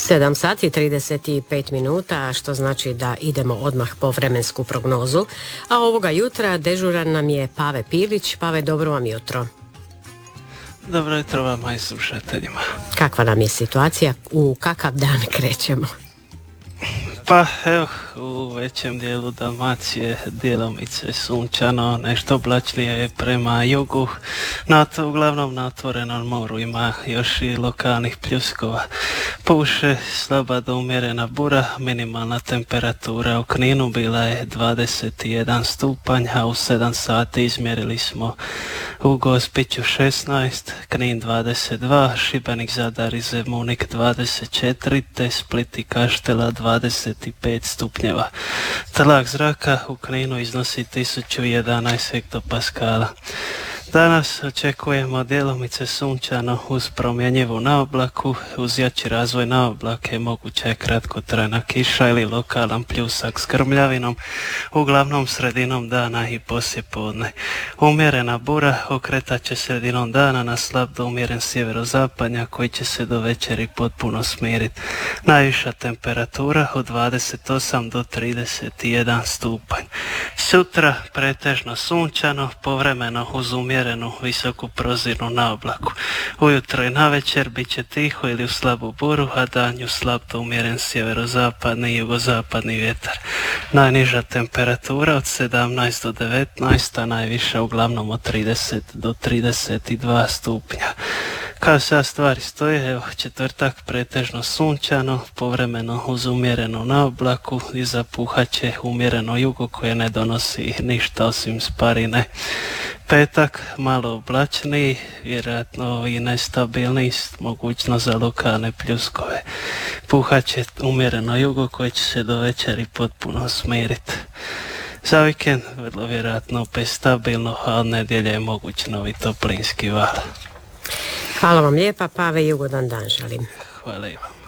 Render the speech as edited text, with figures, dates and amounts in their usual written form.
7 sati i 35 minuta, što znači da idemo odmah po vremensku prognozu. A ovoga jutra dežuran nam je Pave Pilić. Pave, dobro vam jutro. Dobro jutro vama i slušateljima. Kakva nam je situacija? U kakav dan krećemo? Pa evo, u većem dijelu Dalmacije djelomice sunčano, nešto oblačnije je prema jugu, uglavnom na otvorenom moru ima još i lokalnih pljuskova. Puše slaba do umjerena bura, minimalna temperatura u Kninu bila je 21 stupanj, a u 7 sati izmjerili smo u Gospiću 16, Knin 22, Šibenik, Zadar i Zemunik 24, te Split i Kaštela 25 stupnjeva. Tlak zraka u Kninu iznosi 1011 hektopaskala. Danas očekujemo djelomice sunčano uz promjenjivu naoblaku, uz jači razvoj naoblake moguća je kratkotrajna kiša ili lokalan pljusak s grmljavinom, uglavnom sredinom dana i poslijepodne. Umjerena bura okretat će sredinom dana na slab do umjeren sjeverozapadnjak koji će se do večeri potpuno smiriti. Najviša temperatura od 28 do 31 stupanj. Sutra pretežno sunčano, povremeno uz umjerenu visoku prozirnu naoblaku. Ujutro i navečer bit će tiho ili u slabu buru, a danju slab do umjeren sjeverozapadni i jugozapadni vjetar. Najniža temperatura od 17 do 19, a najviša uglavnom od 30 do 32 stupnja. Kao sad stvari stoje, evo, četvrtak pretežno sunčano, povremeno uz umjerenu naoblaku i zapuhat će umjereno jugo koje ne donosi ništa osim sparine. Petak malo oblačniji, vjerojatno i nestabilniji, mogućnost za lokalne pljuskove. Puhat će umjereno jugo koje će se do večeri potpuno smiriti. Za vikend vrlo vjerojatno opet stabilno, a od nedjelje je moguć novi toplinski val. Hvala vam lijepa, Pave, i ugodan dan želim. Hvala i vam.